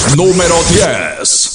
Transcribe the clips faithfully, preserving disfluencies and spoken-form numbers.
número diez.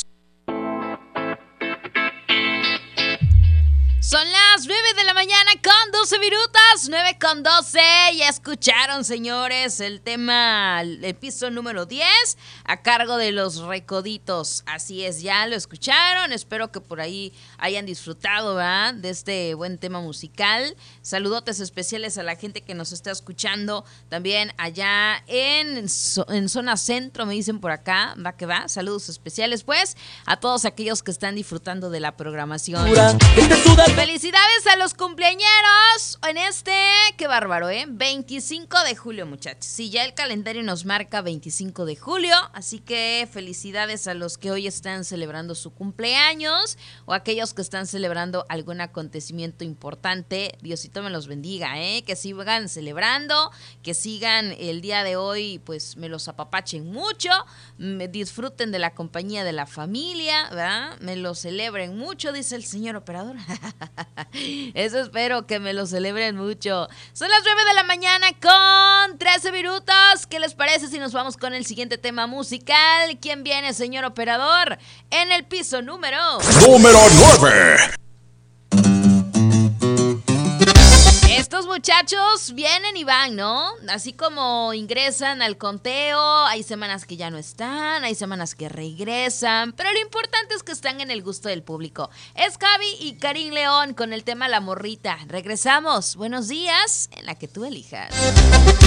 Son las nueve de la mañana con doce minutos, nueve con doce. Ya escucharon, señores, el tema, el piso número diez, a cargo de Los Recoditos. Así es, ya lo escucharon. Espero que por ahí hayan disfrutado, ¿verdad?, de este buen tema musical. Saludotes especiales a la gente que nos está escuchando también allá en, en zona centro, me dicen por acá. Va que va. Saludos especiales, pues, a todos aquellos que están disfrutando de la programación. Felicidades a los cumpleañeros en este, qué bárbaro, ¿eh? veinticinco de julio, muchachos. Sí, ya el calendario nos marca veinticinco de julio, así que felicidades a los que hoy están celebrando su cumpleaños o aquellos que están celebrando algún acontecimiento importante. Diosito me los bendiga, ¿eh? Que sigan celebrando, que sigan el día de hoy, pues me los apapachen mucho, me disfruten de la compañía de la familia, ¿verdad? Me lo celebren mucho, dice el señor operador. Eso espero, que me lo celebren mucho. Son las nueve de la mañana con trece minutos. ¿Qué les parece si nos vamos con el siguiente tema musical? ¿Quién viene, señor operador? En el piso número... Número nueve. Estos muchachos vienen y van, ¿no? Así como ingresan al conteo, hay semanas que ya no están, hay semanas que regresan, pero lo importante es que están en el gusto del público. Es Javi y Karim León con el tema La Morrita. Regresamos. Buenos días, en la que tú elijas.